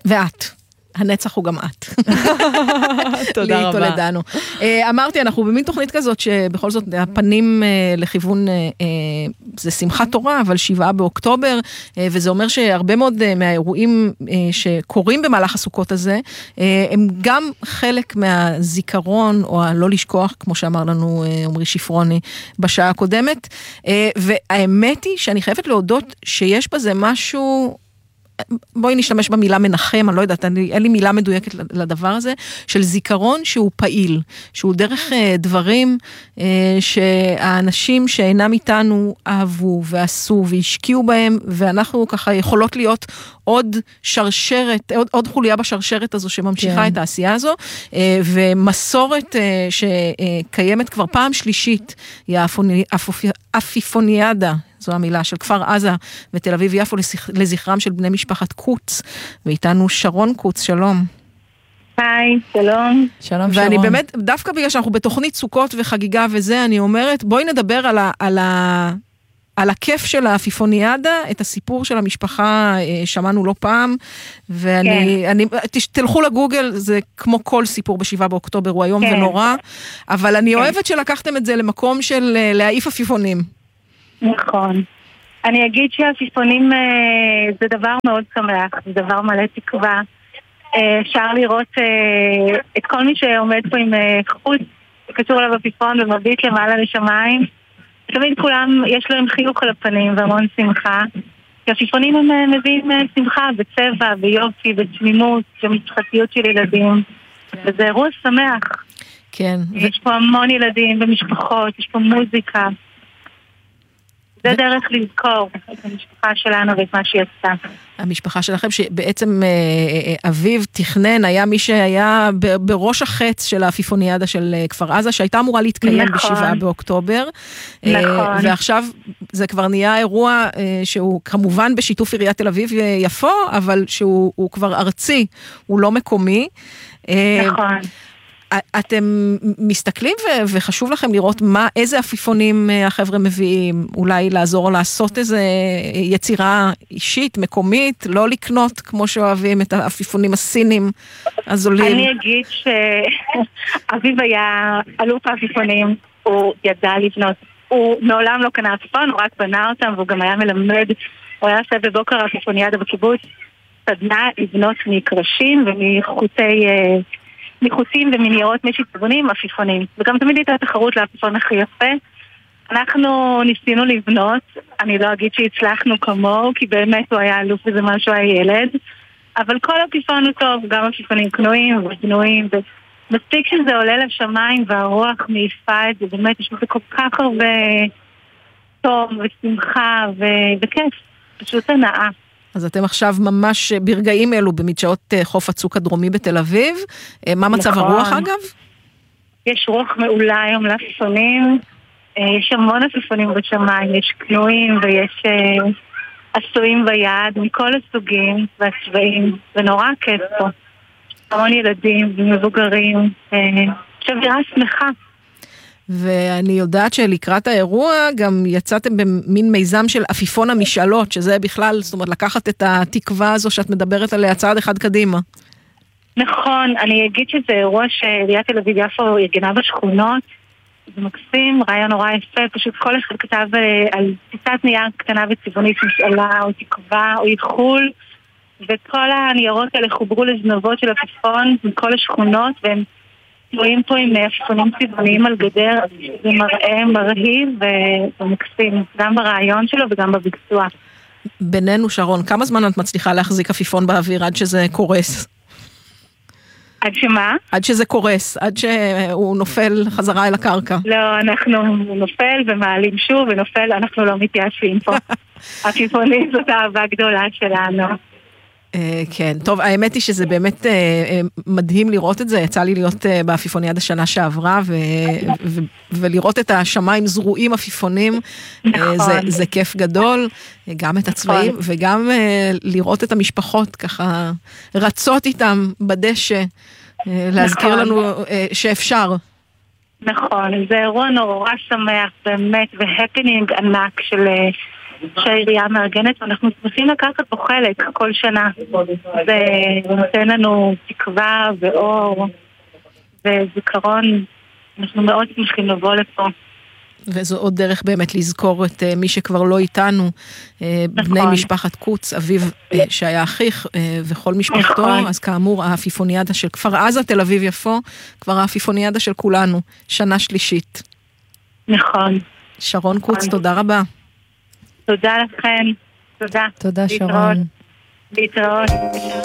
ואת. הנצח הוא גם את. תודה רבה. תולדנו. אמרתי, אנחנו במין תוכנית כזאת שבכל זאת הפנים לכיוון, זה שמחת תורה, אבל 7 באוקטובר, וזה אומר שהרבה מאוד מהאירועים שקורים במהלך הסוכות הזה, הם גם חלק מהזיכרון, או הלא לשכוח, כמו שאמר לנו עמרי שפרוני בשעה הקודמת, והאמת היא שאני חייבת להודות שיש בזה משהו, בואי נשתמש במילה מנחם, אני לא יודעת, אין לי מילה מדויקת לדבר הזה, של זיכרון שהוא פעיל, שהוא דרך דברים שהאנשים שאינם איתנו אהבו ועשו והשקיעו בהם, ואנחנו ככה יכולות להיות עוד שרשרת, עוד חוליה בשרשרת הזו שממשיכה את העשייה הזו, ומסורת שקיימת כבר פעם שלישית, היא האפיפוניאדה, זו המילה של כפר עזה ותל אביב יפו לזכרם של בני משפחת קוץ, ואיתנו שרון קוץ, שלום. היי, שלום. שלום ואני שרון. באמת, דווקא בגלל שאנחנו בתוכנית סוכות וחגיגה וזה, אני אומרת, בואי נדבר על הכיף של האפיפוניאדה, את הסיפור של המשפחה שמענו לא פעם, תלכו לגוגל, זה כמו כל סיפור ב7 באוקטובר, הוא היום ונורא, אבל אני אוהבת שלקחתם את זה למקום של להעיף אפיפונים. נכון. אני אגיד שהעפיפונים זה דבר מאוד שמח, זה דבר מלא תקווה. אפשר לראות את כל מי שעומד פה עם חוץ, קשור אליו עפיפון ומביט למעלה לשמיים. תמיד כולם, יש להם חיוך על הפנים והמון שמחה. העפיפונים הם מביאים שמחה בצבע, ביופי, בתמימות, במשפחתיות של ילדים. וזה אירוע שמח. כן. יש פה המון ילדים ומשפחות, יש פה מוזיקה. זה דרך לזכור את המשפחה שלנו ואת מה שהיא עשתה. המשפחה שלכם שבעצם אביו תכנן, היה מי שהיה בראש החץ של האפיפוניאדה של כפר עזה, שהייתה אמורה להתקיים ב7 באוקטובר. נכון. ועכשיו זה כבר נהיה אירוע שהוא כמובן בשיתוף עיריית תל אביב יפו, אבל שהוא כבר ארצי, הוא לא מקומי. נכון. אתם מסתכלים וחשוב לכם לראות איזה אפיפונים החבר'ה מביאים, אולי לעזור לעשות איזה יצירה אישית, מקומית, לא לקנות כמו שאוהבים את האפיפונים הסינים הזולים. אני אגיד שאביב היה אלוף האפיפונים, הוא ידע לבנות, הוא מעולם לא קנה אפיפון, הוא רק בנה אותם, והוא גם היה מלמד, הוא היה עושה בבוקר האפיפוניאדה בקיבוץ, סדנה לבנות מקרשים מחוטים ומניירות משיצבונים, עפיפונים. וגם תמיד הייתה תחרות לעפיפון הכי יפה. אנחנו ניסינו לבנות, אני לא אגיד שהצלחנו כמוהו, כי באמת הוא היה אלוף וזה משהו היה ילד, אבל כל עפיפון הוא טוב, גם עפיפונים קנויים ובנויים, ומספיק שזה עולה לשמיים והרוח מעיפה את זה, באמת יש בזה כל כך הרבה טוב ושמחה וכיף, פשוט הנאה. אז אתם עכשיו ממש ברגעים אלו במדשאות חוף הצוק הדרומי בתל אביב. מה מצב הרוח אגב? יש רוח מעולה היום לעפיפונים. יש המון עפיפונים בשמיים, יש קנויים ויש עשויים ביד מכל הסוגים והצבעים. זה נורא כיף פה. המון ילדים ומבוגרים. שבירה שמחה. ואני יודעת שלקראת האירוע גם יצאתם במין מיזם של אפיפון המשאלות, שזה בכלל, זאת אומרת, לקחת את התקווה הזו שאת מדברת עליה צעד אחד קדימה. נכון, אני אגיד שזה אירוע שעיריית תל אביב יפו ארגנה בשכונות, זה מקסים, רעיון נורא יפה, פשוט כל אחד כתב על פיסת נייר קטנה וצבעונית משאלה או תקווה או איחול, וכל הניירות האלה חוברו לזנבות של אפיפון מכל השכונות, והם רואים פה עם עפיפונים צבעוניים על גדר, זה מראה מרהיב ומקסים, גם ברעיון שלו וגם בביצוע. בינינו שרון, כמה זמן את מצליחה להחזיק עפיפון באוויר עד שזה קורס? עד שמה? עד שזה קורס, עד שהוא נופל חזרה אל הקרקע. לא, אנחנו נופל ומעלים שוב ונופל, אנחנו לא מתייאשים פה. עפיפונים זאת אהבה גדולה שלנו. כן, טוב, האמת היא שזה באמת מדהים לראות את זה, יצא לי להיות באפיפוניאדה שנה שעברה, ולראות את השמיים זרועים עפיפונים, זה כיף גדול, גם את הצבעים, וגם לראות את המשפחות ככה, רצות איתם בדשא, להזכיר לנו שאפשר. נכון, זה אירוע נורא שמח, באמת, והפנינג ענק של שהעירייה מארגנת, ואנחנו שמחים לקחת פה חלק כל שנה. זה נותן לנו תקווה ואור וזיכרון. אנחנו מאוד שמחים לבוא לפה. וזו עוד דרך באמת לזכור את מי שכבר לא איתנו, בני משפחת קוץ, אביו שהיה אחיך וכל משפחתו, אז כאמור האפיפוניאדה של כפר עזה, תל אביב יפו, כבר האפיפוניאדה של כולנו, שנה שלישית. נכון. שרון קוץ, תודה רבה. תודה לכם, תודה. תודה שרון. להתראות.